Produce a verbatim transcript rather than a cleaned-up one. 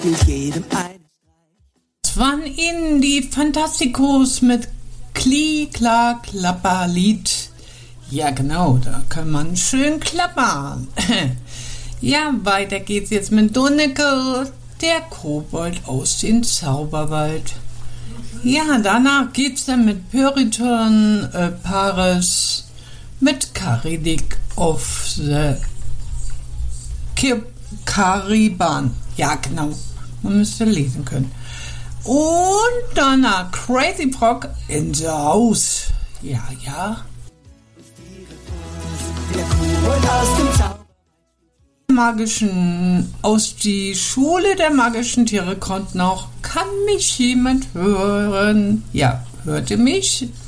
gilt jedem ein. Das waren Ihnen die Fantasticos mit Kli, Kla, Klapper, Lied. Ja genau, da kann man schön klappern. Ja, weiter geht's jetzt mit Donneke, der Kobold aus dem Zauberwald. Ja, danach geht's dann mit Puritan äh, Paris mit Karidik of the Kariban. Ja, genau. Man müsste lesen können. Und danach Crazy Frog in the House. Ja, ja. Der Kobold aus dem Zauberwald. Magischen aus die Schule der magischen Tiere kommt noch. Kann mich jemand hören? Ja, hörte mich.